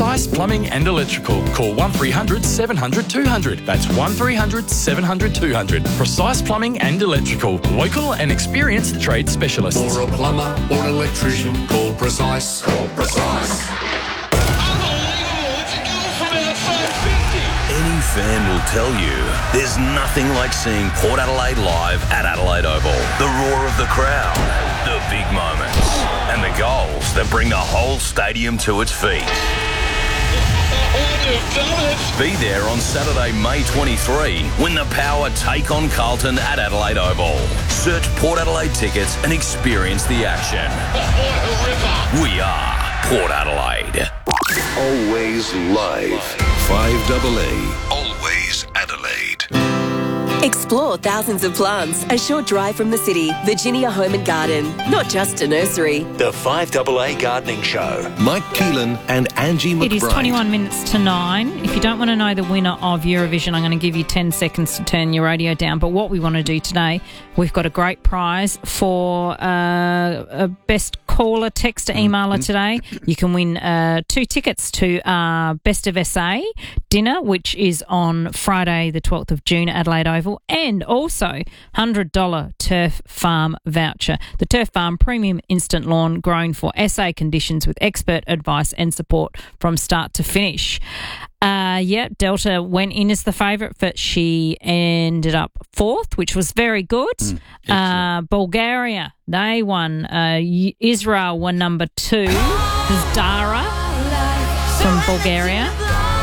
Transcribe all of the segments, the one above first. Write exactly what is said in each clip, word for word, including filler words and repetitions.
Precise Plumbing and Electrical. Call one three hundred seven hundred two hundred. That's one three hundred seven hundred two hundred. Precise Plumbing and Electrical. Local and experienced trade specialists. For a plumber or an electrician, call Precise. Call Precise. Any fan will tell you there's nothing like seeing Port Adelaide live at Adelaide Oval. The roar of the crowd, the big moments, and the goals that bring the whole stadium to its feet. Be there on Saturday, May twenty-third, when the Power take on Carlton at Adelaide Oval. Search Port Adelaide tickets and experience the action. We are Port Adelaide. Always live. five double A. Always Adelaide. Explore thousands of plants, a short drive from the city. Virginia Home and Garden, not just a nursery. The five double A Gardening Show. Mike Keelan and Angie McBride. It is twenty-one minutes to nine. If you don't want to know the winner of Eurovision, I'm going to give you ten seconds to turn your radio down. But what we want to do today, we've got a great prize for uh, a best caller, texter, emailer today. You can win uh, two tickets to our Best of S A dinner, which is on Friday the twelfth of June at Adelaide Oval, and also one hundred dollars Turf Farm voucher. The Turf Farm premium instant lawn grown for S A conditions with expert advice and support from start to finish. Uh, yeah, Delta went in as the favourite, but she ended up fourth, which was very good. Mm, uh, Bulgaria, they won. Uh, Israel were number two. There's Dara from Bulgaria.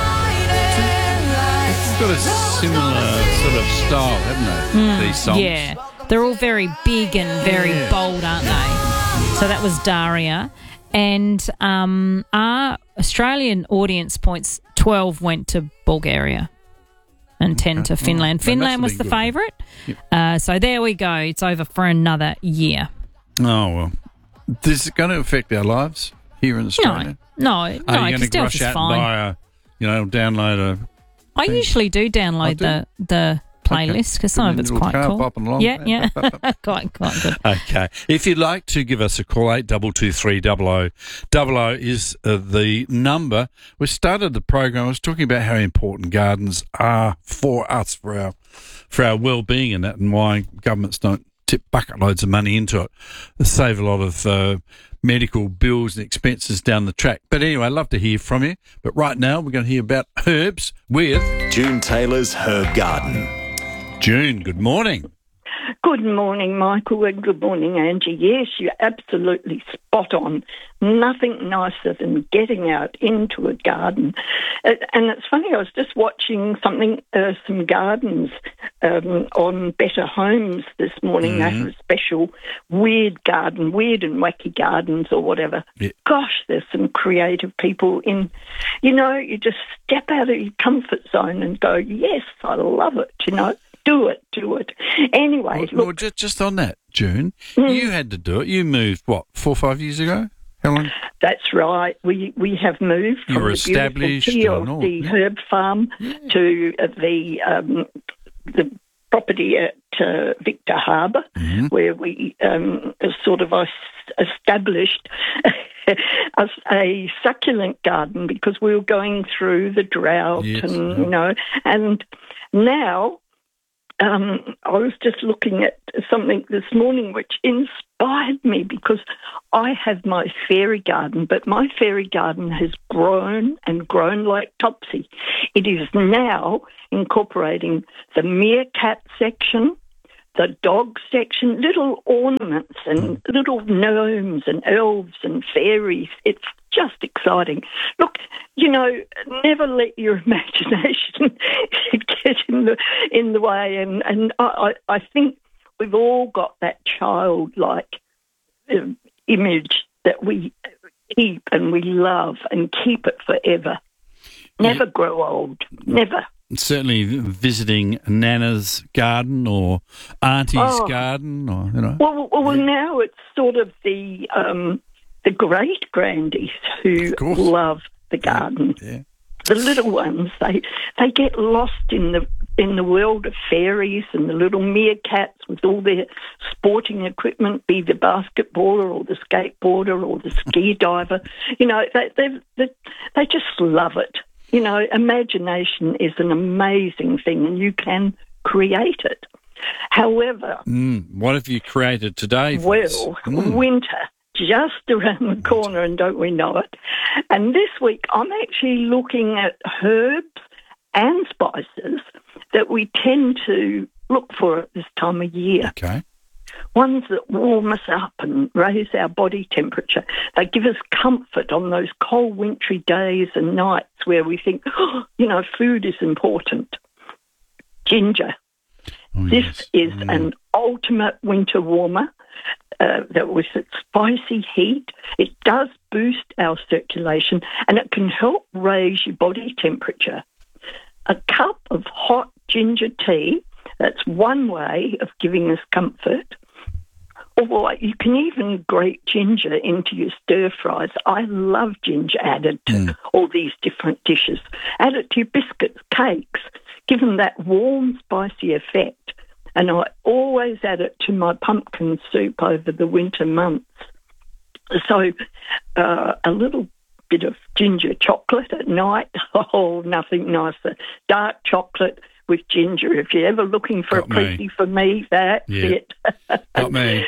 It's got a similar sort of style, haven't they, Mm, these songs? Yeah, they're all very big and very Yeah. bold, aren't they? So that was Daria. And um, our Australian audience points, twelve went to Bulgaria and ten to Finland. Oh, they Finland must was have the been good favourite. Yep. Uh, so there we go. It's over for another year. Oh, well. Is it going to affect our lives here in Australia? No, no, Are no, you because going to Delta's rush out fine. and buy a, you know, download a... I thing? usually do download Oh, do the the playlist because some Put of it it's in your quite car, cool. bopping along. Yeah, yeah, quite quite good. Okay. If you'd like to give us a call, eight two two three double oh. Double O is uh, the number. We started the program, I was talking about how important gardens are for us, for our for our well-being and that, and why governments don't tip bucket loads of money into it. They save a lot of uh, medical bills and expenses down the track. But anyway, I'd love to hear from you. But right now, we're going to hear about herbs with June Taylor's Herb Garden. June. Good morning. Good morning, Michael, and good morning, Angie. Yes, you're absolutely spot on. Nothing nicer than getting out into a garden. Uh, and it's funny, I was just watching something, uh, some gardens um, on Better Homes this morning. Mm-hmm. They have a special weird garden, weird and wacky gardens or whatever. Yeah. Gosh, there's some creative people in, you know, you just step out of your comfort zone and go, yes, I love it, you know. Do it, do it. Anyway, Well, look. well, just, just on that, June, Mm. you had to do it. You moved, what, four or five years ago? How long? That's right. We we have moved You from were the established beautiful and all, the yeah. herb farm to uh, the um, the property at uh, Victor Harbour, Mm-hmm. where we um, sort of es- established a, a succulent garden because we were going through the drought, Yes, and yeah. you know, and now. Um, I was just looking at something this morning which inspired me because I have my fairy garden, but my fairy garden has grown and grown like Topsy. It is now incorporating the meerkat section, the dog section, little ornaments and little gnomes and elves and fairies. It's just exciting. Look, you know, never let your imagination get in the in the way. And, and I, I think we've all got that childlike uh, image that we keep and we love and keep it forever. Never Yeah. grow old. Never. Certainly visiting Nana's garden or Auntie's Oh. garden, or, you know. Well, well, well now it's sort of the um, the great grandies who Of course. love the garden. Yeah. The little ones, they they get lost in the in the world of fairies and the little meerkats with all their sporting equipment, be the basketballer or the skateboarder or the ski diver. You know, they, they, they, they just love it. You know, imagination is an amazing thing and you can create it. However... Mm, what have you created today? Well, mm. winter, just around the corner, and don't we know it? And this week I'm actually looking at herbs and spices that we tend to look for at this time of year. Okay. Ones that warm us up and raise our body temperature. They give us comfort on those cold wintry days and nights where we think, oh, you know, food is important. Ginger. Oh, this yes. is mm. an ultimate winter warmer. Uh, that with its spicy heat, it does boost our circulation and it can help raise your body temperature. A cup of hot ginger tea, that's one way of giving us comfort. Or you can even grate ginger into your stir fries. I love ginger added to mm. all these different dishes. Add it to your biscuits, cakes, give them that warm, spicy effect. And I always add it to my pumpkin soup over the winter months. So uh, a little bit of ginger chocolate at night. Oh, nothing nicer. Dark chocolate with ginger. If you're ever looking for Got a pretty for me, that's yeah. it. Got me.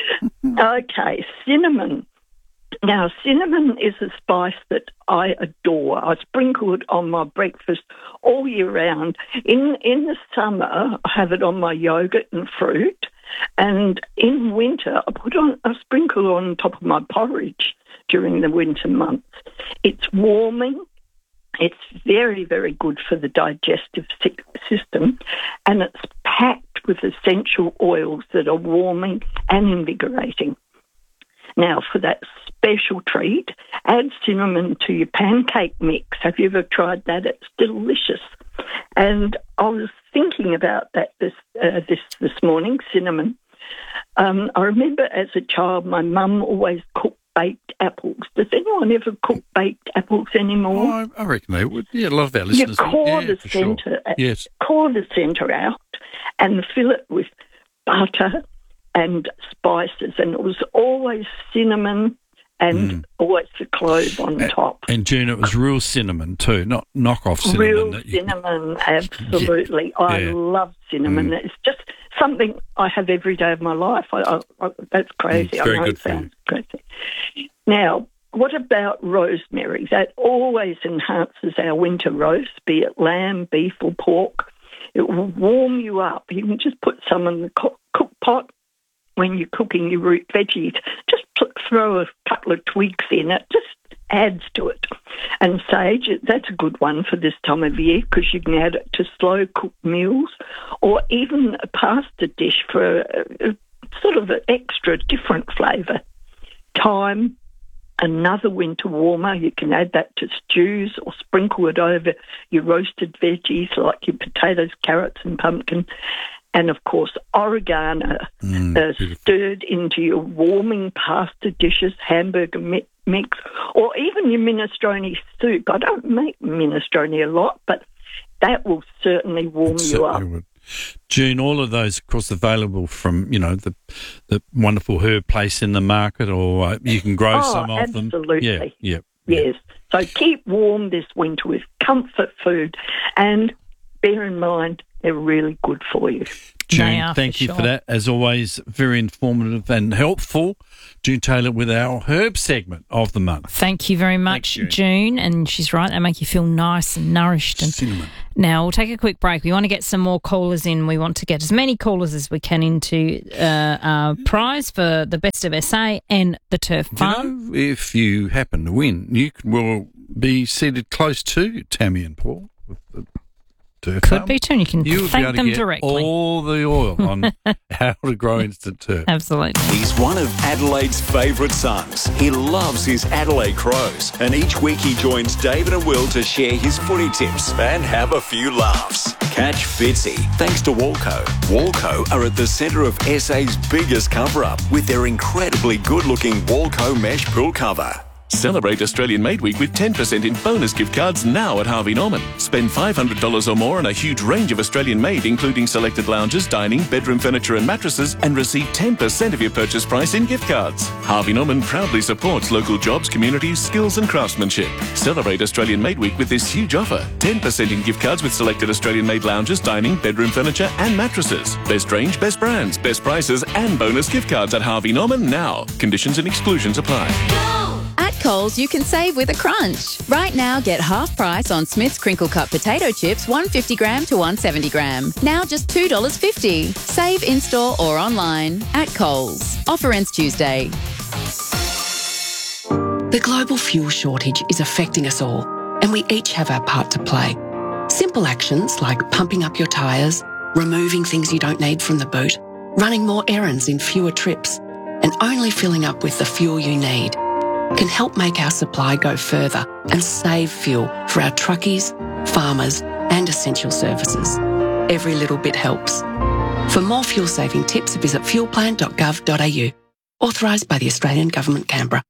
Okay, cinnamon. Now, cinnamon is a spice that I adore. I sprinkle it on my breakfast all year round. In in the summer, I have it on my yogurt and fruit. And in winter, I put on a sprinkle on top of my porridge during the winter months. It's warming. It's very, very good for the digestive system. And it's packed with essential oils that are warming and invigorating. Now, for that special treat, add cinnamon to your pancake mix. Have you ever tried that? It's delicious. And I was thinking about that this uh, this this morning, cinnamon. Um, I remember as a child, my mum always cooked baked apples. Does anyone ever cook baked apples anymore? Oh, I reckon they would. Yeah, a lot of our listeners. You core yeah, the for centre, sure. yes. core the centre out, and fill it with butter and spices, and it was always cinnamon and mm. always the clove on and, top. And June, it was real cinnamon too, not knockoff cinnamon. Real that you, cinnamon, absolutely. Yeah. I yeah. love cinnamon. Mm. It's just something I have every day of my life. I, I, I, that's crazy. It's very I know good it for sounds crazy. Now, what about rosemary? That always enhances our winter roast, be it lamb, beef or pork. It will warm you up. You can just put some in the cook, cook pot when you're cooking your root veggies. Just put, throw a couple of twigs in. It just adds to it. And sage, that's a good one for this time of year because you can add it to slow-cooked meals or even a pasta dish for a, a sort of an extra different flavour. Thyme, another winter warmer. You can add that to stews or sprinkle it over your roasted veggies like your potatoes, carrots and pumpkin. And, of course, oregano mm, uh, stirred into your warming pasta dishes, hamburger mi- mix, or even your minestrone soup. I don't make minestrone a lot, but that will certainly warm it you certainly up. Would. June, all of those, of course, available from, you know, the the wonderful herb place in the market, or uh, you can grow oh, some of absolutely. them. Yeah, yeah. Yes. So keep warm this winter with comfort food, and bear in mind, they're really good for you. June, thank for you sure. for that. As always, very informative and helpful. June Taylor with our herb segment of the month. Thank you very much, Thanks, June. And she's right, they make you feel nice and nourished. And cinnamon. Now, we'll take a quick break. We want to get some more callers in. We want to get as many callers as we can into uh, our prize for the Best of S A and the Turf Farm. You know, if you happen to win, you will be seated close to Tammy and Paul with the Turf Could Farm. be too, and you can You'll thank be able to them get directly. all the oil on how to grow instant turf. Absolutely. He's one of Adelaide's favourite sons. He loves his Adelaide Crows, and each week he joins David and Will to share his footy tips and have a few laughs. Catch Fitzy thanks to Walco. Walco are at the centre of S A's biggest cover-up with their incredibly good-looking Walco mesh pool cover. Celebrate Australian Made Week with ten percent in bonus gift cards now at Harvey Norman. Spend five hundred dollars or more on a huge range of Australian made, including selected lounges, dining, bedroom furniture and mattresses, and receive ten percent of your purchase price in gift cards. Harvey Norman proudly supports local jobs, communities, skills and craftsmanship. Celebrate Australian Made Week with this huge offer. ten percent in gift cards with selected Australian made lounges, dining, bedroom furniture and mattresses. Best range, best brands, best prices and bonus gift cards at Harvey Norman now. Conditions and exclusions apply. At Coles, you can save with a crunch. Right now, get half price on Smith's Crinkle Cut potato chips, one hundred fifty gram to one hundred seventy gram. Now just two dollars fifty. Save in-store or online at Coles. Offer ends Tuesday. The global fuel shortage is affecting us all, and we each have our part to play. Simple actions like pumping up your tyres, removing things you don't need from the boot, running more errands in fewer trips, and only filling up with the fuel you need can help make our supply go further and save fuel for our truckies, farmers and essential services. Every little bit helps. For more fuel-saving tips, visit fuel plan dot gov dot a u. Authorised by the Australian Government, Canberra.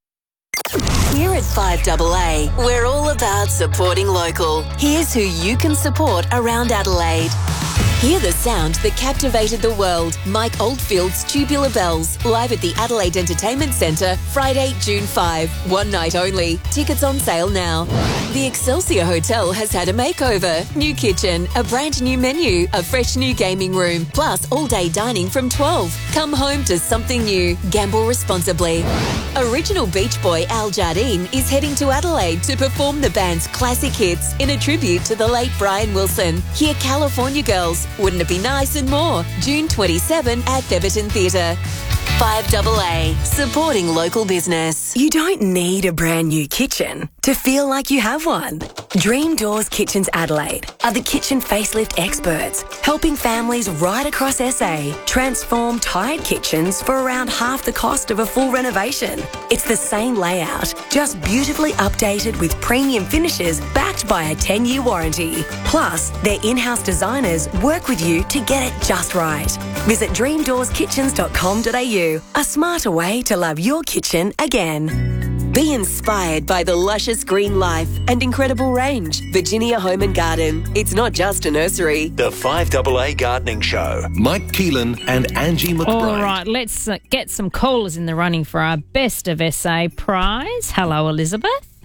Here at five A A, we're all about supporting local. Here's who you can support around Adelaide. Hear the sound that captivated the world. Mike Oldfield's Tubular Bells, live at the Adelaide Entertainment Centre, Friday, June fifth. One night only. Tickets on sale now. The Excelsior Hotel has had a makeover. New kitchen, a brand new menu, a fresh new gaming room, plus all-day dining from twelve. Come home to something new. Gamble responsibly. Original Beach Boy Al Jardine is heading to Adelaide to perform the band's classic hits in a tribute to the late Brian Wilson. Hear California Girls, Wouldn't It Be Nice and more. June twenty-seventh at Beaverton Theatre. five A A, supporting local business. You don't need a brand new kitchen to feel like you have one. Dream Doors Kitchens Adelaide are the kitchen facelift experts, helping families right across S A transform tired kitchens for around half the cost of a full renovation. It's the same layout, just beautifully updated with premium finishes backed by a ten-year warranty. Plus, their in-house designers work with you to get it just right. Visit dream doors kitchens dot com dot a u, a smarter way to love your kitchen again. Be inspired by the luscious green life and incredible range. Virginia Home and Garden. It's not just a nursery. The five A A Gardening Show. Mike Keelan and Angie McBride. All right, let's uh, get some callers in the running for our Best of S A prize. Hello, Elizabeth.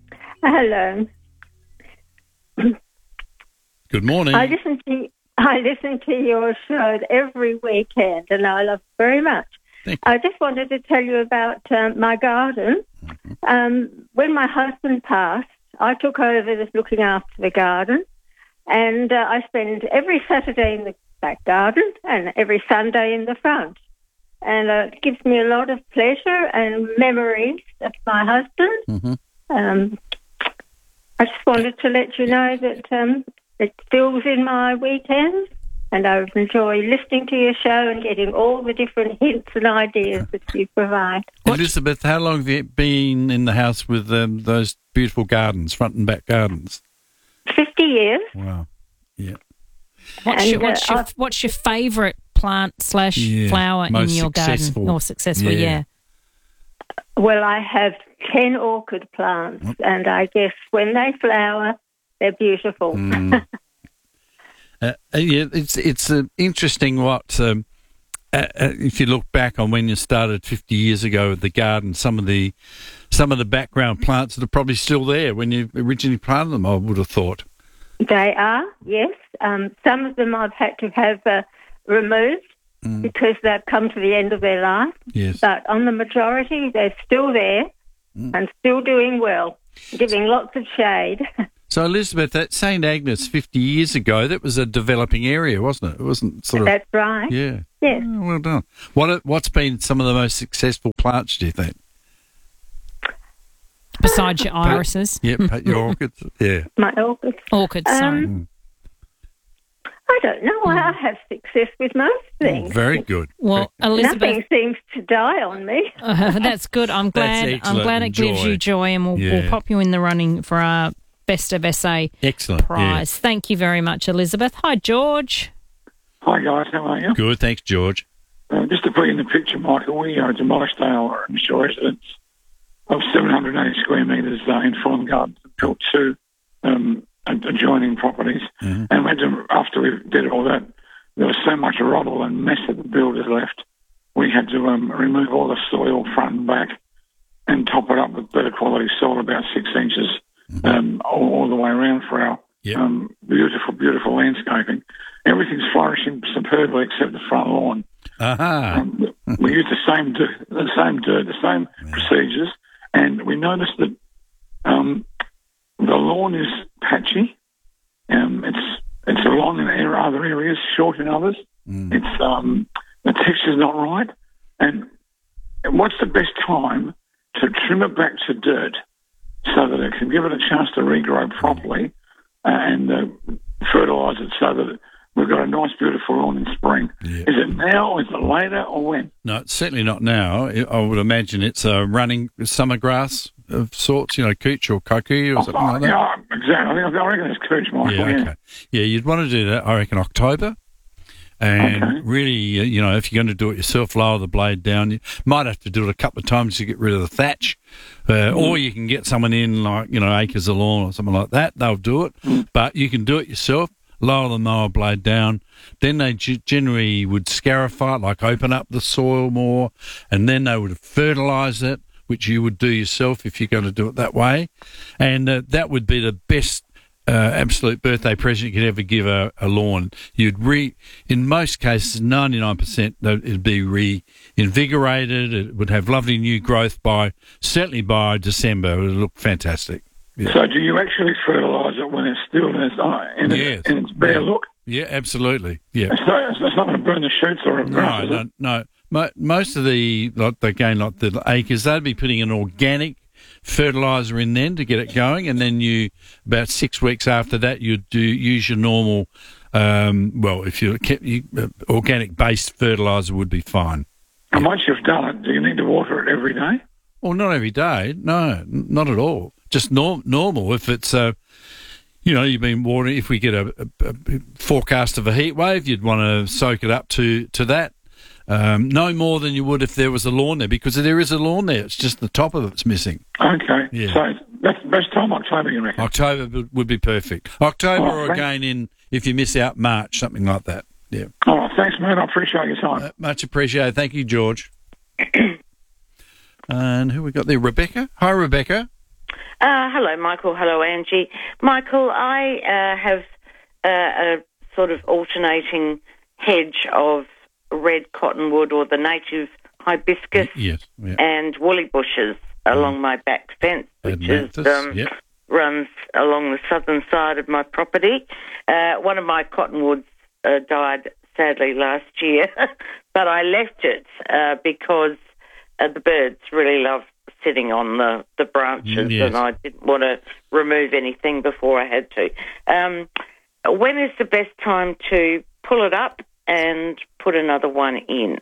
Hello. Good morning. I listen to I listen to your show every weekend, and I love it very much. I just wanted to tell you about um, my garden. Mm-hmm. Um, when my husband passed, I took over this looking after the garden, and uh, I spend every Saturday in the back garden and every Sunday in the front. And uh, it gives me a lot of pleasure and memories of my husband. Mm-hmm. Um, I just wanted to let you know that um, it fills in my weekends. And I enjoy listening to your show and getting all the different hints and ideas that you provide. Elizabeth, how long have you been in the house with um, those beautiful gardens, front and back gardens? Fifty years. Wow. Yeah. What's And, your, what's uh, your, what's your favourite plant slash Yeah, flower in most your successful. garden? Or successful, Yeah. yeah. Well, I have ten orchid plants, and I guess when they flower, they're beautiful. Mm. Uh, yeah, it's it's uh, interesting what um, uh, uh, if you look back on when you started fifty years ago with the garden, some of the some of the background plants that are probably still there when you originally planted them. I would have thought They are, yes. Um, some of them I've had to have uh, removed Mm. because they've come to the end of their life. Yes. But on the majority, they're still there Mm. and still doing well, giving lots of shade. So, Elizabeth, at Saint Agnes fifty years ago, that was a developing area, wasn't it? It wasn't sort of... That's right. Yeah. Yes. Oh, well done. What, what's been some of the most successful plants, do you think? Besides your irises. Yep, your orchids. Yeah. My orchids. Orchids, sorry. Um, I don't know. I have success with most things. Very good. Well, Elizabeth... Nothing seems to die on me. Uh, that's good. I'm glad. I'm excellent glad it and gives joy. you joy, and we'll, Yeah. we'll pop you in the running for our Best of S A Excellent. prize. Thank you very much, Elizabeth. Hi, George. Hi guys, how are you? Yeah. Good, thanks, George. Uh, just to put in the picture, Michael, we uh, demolished our initial residence of seven hundred eighty square metres uh, in Fulham Gardens, built two um, adjoining properties. Mm-hmm. And we had to, after we did all that, there was so much rubble and mess that the builders left. We had to um, remove all the soil front and back and top it up with better quality soil, about six inches mm-hmm. um, all, all the way around for our yep. um, beautiful, beautiful landscaping. Everything's flourishing superbly except the front lawn. Uh-huh. Um, we use the same dirt, the same dirt, the same yeah. procedures, and we noticed that um, the lawn is patchy. Um, it's it's long in other areas, short in others. Mm. It's um, the texture's not right. And what's the best time to trim it back to dirt so that it can give it a chance to regrow properly uh, and uh, fertilise it so that it, we've got a nice, beautiful lawn in spring. Yeah. Is it now, is it later, or when? No, it's certainly not now. I would imagine it's a running summer grass of sorts, you know, cooch or koku or Oh, something oh, like that. yeah, exactly. I think I reckon it's cooch, Michael. Yeah, Yeah. okay. Yeah, you'd want to do that, I reckon, October. And Okay. really, uh, you know, if you're going to do it yourself, lower the blade down. You might have to do it a couple of times to get rid of the thatch. Uh, Mm. Or you can get someone in, like, you know, Acres of Lawn or something like that. They'll do it. Mm. But you can do it yourself, lower the mower blade down. Then they g- generally would scarify it, like open up the soil more. And then they would fertilise it, which you would do yourself if you're going to do it that way. And uh, that would be the best uh, absolute birthday present you could ever give a, a lawn. You'd re, in most cases, ninety-nine percent, it'd be reinvigorated. It would have lovely new growth by, certainly by December. It would look fantastic. Yeah. So do you actually fertilise it when it's still in its, uh, in Yes. its, in its bare Yeah. look? Yeah, absolutely. Yeah. It's not, it's not going to burn the shoots or the grass, No, is it? no, no. Mo- Most of the, like, again, like the acres, they'd be putting an organic fertiliser in then to get it going, and then you, about six weeks after that, you'd do, use your normal, um, well, if you kept you, uh, organic-based fertiliser would be fine. And once you've done it, do you need to water it every day? Well, not every day. No, n- not at all. Just norm- normal. If it's, uh, you know, you've been watering, if we get a, a, a forecast of a heat wave, you'd want to soak it up to, to that. Um, no more than you would if there was a lawn there, because there is a lawn there. It's just the top of it's missing. Okay. Yeah. So that's the best time, October, you reckon? October would- would be perfect. October Oh, or thank- again in, if you miss out, March, something like that. Yeah. Oh, thanks, mate. I appreciate your time. Uh, much appreciated. Thank you, George. And who we got there? Rebecca? Hi, Rebecca. Uh, hello, Michael. Hello, Angie. Michael, I uh, have uh, a sort of alternating hedge of red cottonwood or the native hibiscus Yes. Yeah. and woolly bushes along my back fence, which is, Atlantis, um, yep. runs along the southern side of my property. Uh, one of my cottonwoods uh, died sadly last year, but I left it uh, because uh, the birds really love sitting on the, the branches, Yes. and I didn't want to remove anything before I had to. Um, when is the best time to pull it up and put another one in?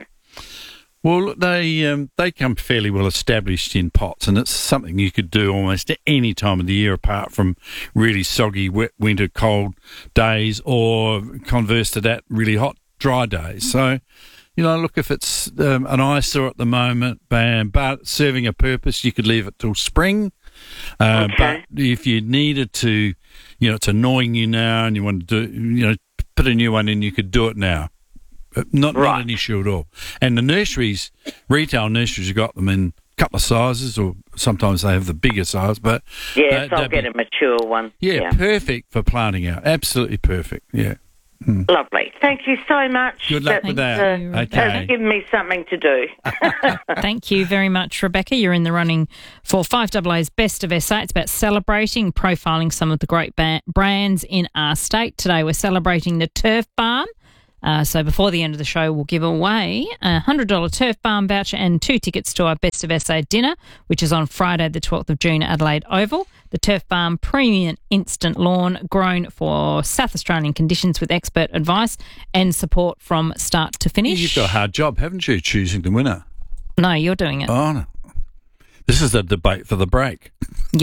Well, they um, they come fairly well established in pots, and it's something you could do almost at any time of the year, apart from really soggy, wet, winter, cold days, or converse to that, really hot, dry days. So, you know, look, if it's um, an eyesore at the moment, bam, but serving a purpose, you could leave it till spring. Uh, Okay. But if you needed to, you know, it's annoying you now, and you want to do, you know, put a new one in, you could do it now. Uh, Not, not an issue at all. And the nurseries, retail nurseries, you got them in a couple of sizes, or sometimes they have the bigger size. But Yes, that- I'll that'd get be- a mature one. Yeah, perfect for planting out. Absolutely perfect. Yeah. Lovely. Thank you so much. Good luck with that. Uh, Okay. That's given me something to do. Thank you very much, Rebecca. You're in the running for five A A's Best of S A. It's about celebrating, profiling some of the great ba- brands in our state. Today we're celebrating the Turf Barn. Uh, so before the end of the show, we'll give away a one hundred dollars Turf Barn voucher and two tickets to our Best of S A dinner, which is on Friday the twelfth of June at Adelaide Oval. The Turf Barn Premium Instant Lawn, grown for South Australian conditions with expert advice and support from start to finish. You've got a hard job, haven't you, choosing the winner? No, you're doing it. Oh, no. This is the debate for the break. Yep.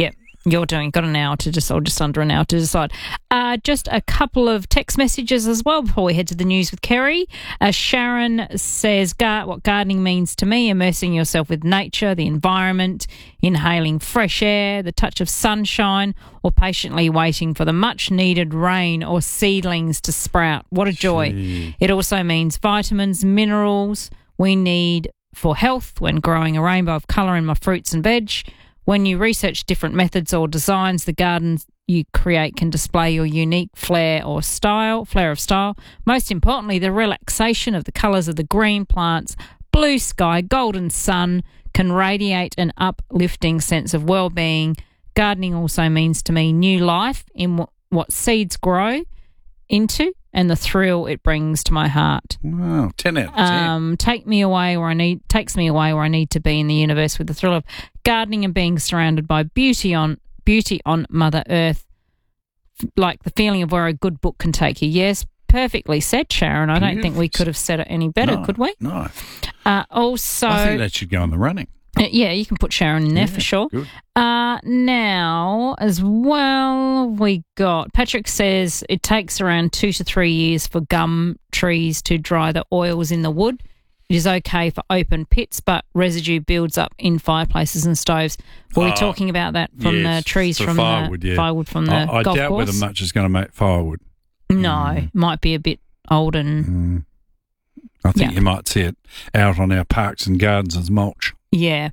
You're doing, got an hour to just, or just under an hour to decide. Uh, just a couple of text messages as well before we head to the news with Kerry. Uh, Sharon says, Gar- what gardening means to me, immersing yourself with nature, the environment, inhaling fresh air, the touch of sunshine, or patiently waiting for the much-needed rain or seedlings to sprout. What a joy. Gee. It also means vitamins, minerals we need for health when growing a rainbow of colour in my fruits and veg. When you research different methods or designs, the gardens you create can display your unique flair or style, flair of style. Most importantly, the relaxation of the colours of the green plants, blue sky, golden sun can radiate an uplifting sense of well-being. Gardening also means to me new life in what, what seeds grow into and the thrill it brings to my heart. Wow, ten out of ten. Um, take me away where I need, takes me away where I need to be in the universe with the thrill of gardening and being surrounded by beauty on beauty on Mother Earth, like the feeling of where a good book can take you. Yes, perfectly said, Sharon. I don't think we could have said it any better, no, could we? No. Uh, also, I think that should go in the running. Uh, yeah, you can put Sharon in there yeah, for sure. Good. Uh, now, as well, we got Patrick says it takes around two to three years for gum trees to dry the oils in the wood. It is okay for open pits, but residue builds up in fireplaces and stoves. Were we Oh, talking about that from yes, the trees for from firewood, the yeah. firewood from the I, I golf doubt course? whether much is going to make firewood. No, Mm. might be a bit old and Mm. I think Yeah. you might see it out on our parks and gardens as mulch. yeah.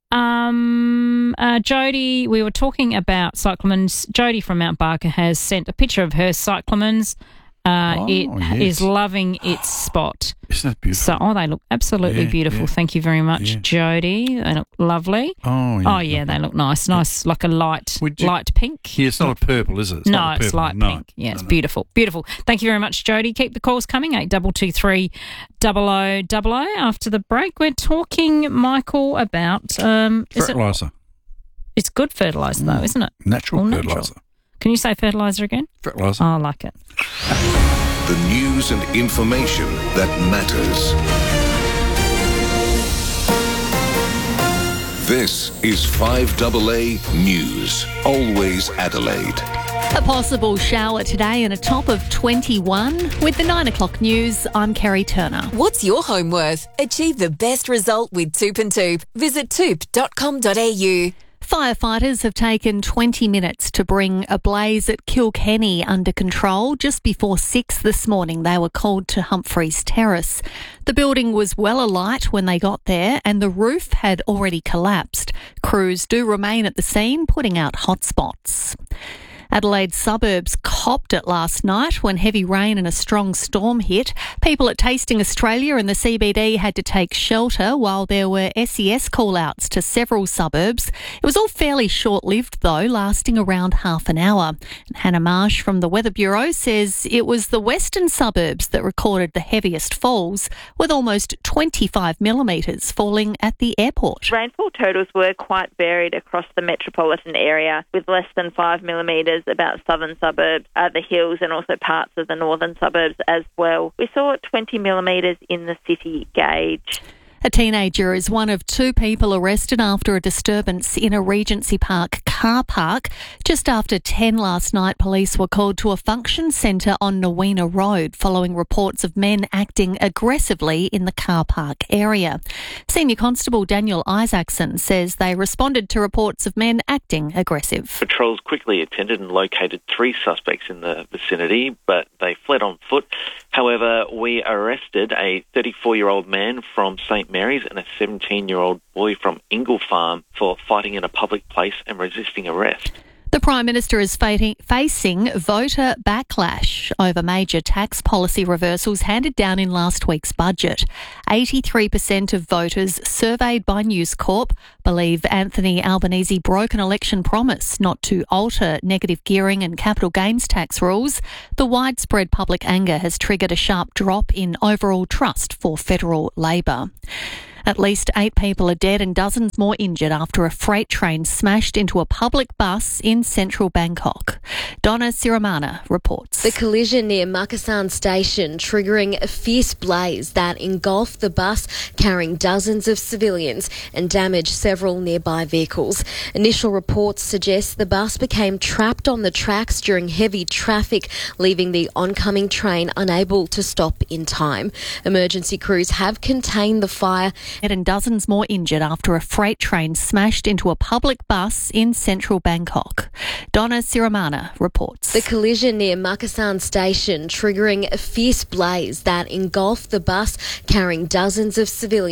Um, uh, Jody, we were talking about cyclamens. Jody from Mount Barker has sent a picture of her cyclamens. Uh, Oh, it yes. is loving its spot. Isn't that beautiful? So, oh, they look absolutely Yeah, beautiful. yeah. Thank you very much, Yeah. Jody. They look lovely. Oh, yeah. Oh, yeah, they look nice. Nice, like a light, Would you- light pink. Yeah, it's not a purple, is it? It's no, not a it's purple. light No. pink. Yeah, it's No, no. beautiful. Beautiful. Thank you very much, Jody. Keep the calls coming, eight two two three, double oh double oh. After the break, we're talking, Michael, about... Um, is it- Fertiliser. it's good fertiliser, though, isn't it? Natural All fertiliser. natural. Can you say fertiliser again? Fertiliser. Oh, I like it. The news and information that matters. This is five A A News. Always Adelaide. A possible shower today and a top of twenty-one. With the nine o'clock news, I'm Kerry Turner. What's your home worth? Achieve the best result with Toop and Toop. Visit toop dot com dot a u. Firefighters have taken twenty minutes to bring a blaze at Kilkenny under control. Just before six this morning, they were called to Humphreys Terrace. The building was well alight when they got there and the roof had already collapsed. Crews do remain at the scene, putting out hotspots. Adelaide suburbs copped it last night when heavy rain and a strong storm hit. People at Tasting Australia and the C B D had to take shelter while there were S E S call-outs to several suburbs. It was all fairly short-lived though, lasting around half an hour. And Hannah Marsh from the Weather Bureau says it was the western suburbs that recorded the heaviest falls, with almost twenty-five millimetres falling at the airport. Rainfall totals were quite varied across the metropolitan area, with less than five millimetres about southern suburbs, uh, the hills and also parts of the northern suburbs as well. We saw twenty millimetres in the city gauge. A teenager is one of two people arrested after a disturbance in a Regency Park car park. Just after ten last night, police were called to a function centre on Nowina Road following reports of men acting aggressively in the car park area. Senior Constable Daniel Isaacson says they responded to reports of men acting aggressive. Patrols quickly attended and located three suspects in the vicinity, but they fled on foot. However, we arrested a thirty-four-year-old man from St Mary's and a seventeen-year-old boy from Ingle Farm for fighting in a public place and resisting arrest. The Prime Minister is facing voter backlash over major tax policy reversals handed down in last week's budget. eighty-three percent of voters surveyed by News Corp believe Anthony Albanese broke an election promise not to alter negative gearing and capital gains tax rules. The widespread public anger has triggered a sharp drop in overall trust for federal Labor. At least eight people are dead and dozens more injured after a freight train smashed into a public bus in central Bangkok. Donna Siramana reports. The collision near Makassan Station triggering a fierce blaze that engulfed the bus carrying dozens of civilians and damaged several nearby vehicles. Initial reports suggest the bus became trapped on the tracks during heavy traffic, leaving the oncoming train unable to stop in time. Emergency crews have contained the fire. And dozens more injured after a freight train smashed into a public bus in central Bangkok. Donna Siramana reports. The collision near Makassan Station triggering a fierce blaze that engulfed the bus carrying dozens of civilians.